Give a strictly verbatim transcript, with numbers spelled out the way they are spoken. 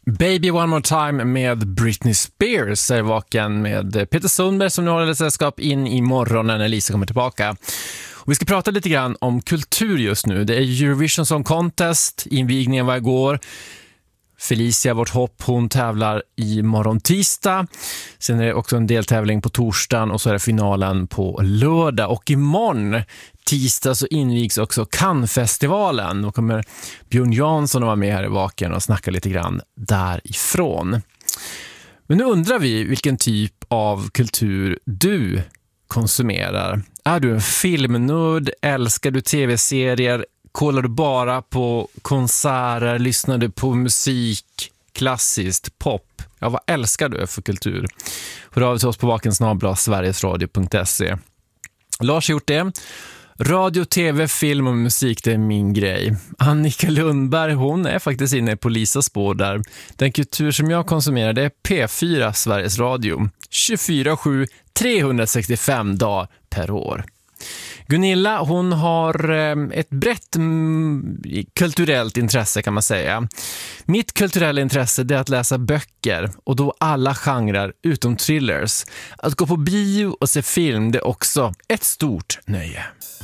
Baby One More Time med Britney Spears är vaken med Peter Sundberg som nu håller sällskap in i morgonen när Lisa kommer tillbaka. Och vi ska prata lite grann om kultur just nu. Det är Eurovision Song Contest, invigningen var igår. Felicia, vårt hopp, hon tävlar i morgon tisdag. Sen är det också en deltävling på torsdagen och så är det finalen på lördag. Och imorgon tisdag så invigs också Cannes-festivalen. Då kommer Björn Jansson att vara med här i vaken och snacka lite grann därifrån. Men nu undrar vi vilken typ av kultur du konsumerar. Är du en filmnörd? Älskar du tv-serier? Kollar du bara på konserter? Lyssnar du på musik? Klassiskt, pop? Ja, vad älskar du för kultur? Hör av dig till oss på vakensnabel-a sverigesradio punkt se. Lars har gjort det. Radio, tv, film och musik, det är min grej. Annika Lundberg, hon är faktiskt inne på Lisas spår där. Den kultur som jag konsumerar, det är P fyra Sveriges Radio. tjugofyra sju, trehundrasextiofem dagar per år. Gunilla, hon har ett brett mm, kulturellt intresse kan man säga. Mitt kulturella intresse är att läsa böcker och då alla genrer utom thrillers. Att gå på bio och se film, det är också ett stort nöje.